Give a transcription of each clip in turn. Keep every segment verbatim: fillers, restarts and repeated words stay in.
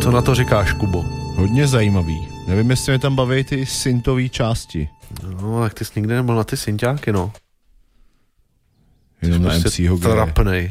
Co na to říkáš, Kubo? Hodně zajímavý. Nevím, jestli mě tam baví ty syntový části. No, tak ty jsi nikdy nebyl na ty synťáky, no. Jenom na M C ho trapnej.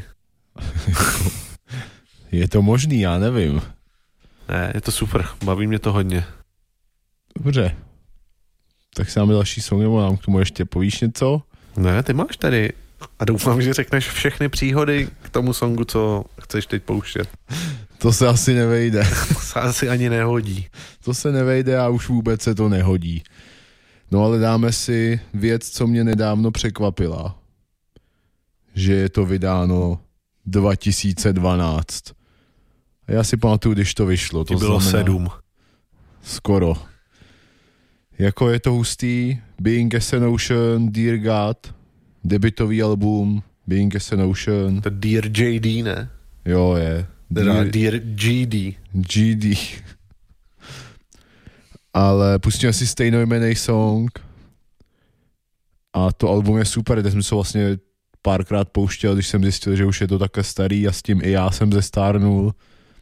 Je to možný, já nevím. Ne, je to super, baví mě to hodně. Dobře. Tak si dáme další song, nebo nám k tomu ještě povíš něco? Ne, ty máš tady. A doufám, že řekneš všechny příhody k tomu songu, co chceš teď pouštět. To se asi nevejde. To se asi ani nehodí. To se nevejde a už vůbec se to nehodí. No ale dáme si věc, co mě nedávno překvapila. Že je to vydáno dva tisíce dvanáct. A já si pamatuju, když to vyšlo. To bylo sedm. Skoro. Jako je to hustý. Being as an Ocean, Dear God, debutový album, Being as an Ocean. To Dear J D, ne? Jo, je. Dear, Dear G D. G D. Ale pustíme si stejnojmenný song a to album je super, teď jsem se vlastně párkrát pouštěl, když jsem zjistil, že už je to takhle starý a s tím i já jsem zestárnul.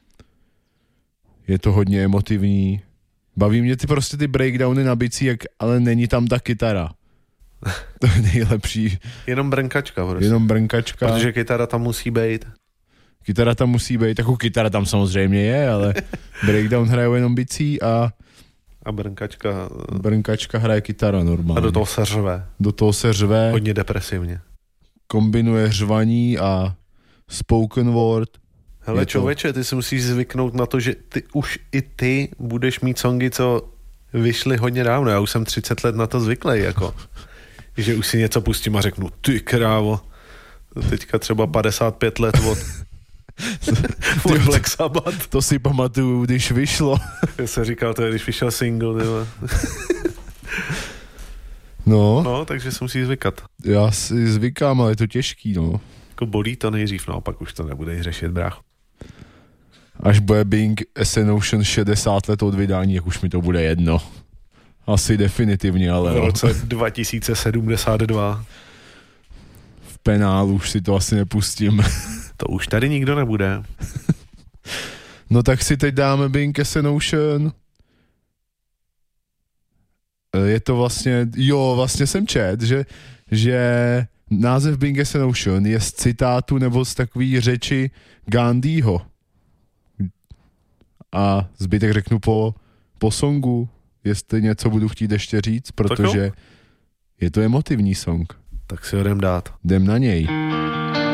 Je to hodně emotivní. Baví mě ty prostě ty breakdowny na bicí, jak, ale není tam ta kytara. To je nejlepší. Jenom brnkačka prostě. Jenom brnkačka. Protože kytara tam musí být. Kytara tam musí být, takovou kytara tam samozřejmě je, ale breakdown hraje jenom bicí a a brnkačka brnkačka hraje kytara normálně. A do toho se řve. Do toho se řve. Hodně depresivně. Kombinuje řvaní a spoken word. Hele člověče, ty si musíš zvyknout na to, že ty už i ty budeš mít songy, co vyšly hodně dávno. Já už jsem třicet let na to zvyklý, jako. Že už si něco pustím a řeknu, ty krávo, teďka třeba padesát pět let od, od Black Sabbath. To si pamatuju, když vyšlo. Já jsem říkal, to je, když vyšel single. No. No, takže se musí zvykat. Já si zvykám, ale je to těžký, no. Jako bolí to nejdřív, no a pak už to nebudeš řešit, brácho. Až bude Being as an Ocean šedesát let od vydání, jak už mi to bude jedno. Asi definitivně, ale... V roce dva tisíce sedmdesát dva. V penálu už si to asi nepustím. To už tady nikdo nebude. No tak si teď dáme Being as an Ocean. Je to vlastně... Jo, vlastně jsem čet, že, že název Being as an Ocean je z citátu nebo z takový řeči Gandhiho. A zbytek řeknu po, po songu, jestli něco budu chtít ještě říct, protože je to emotivní song. Tak si ho jdem dát. Jdem na něj.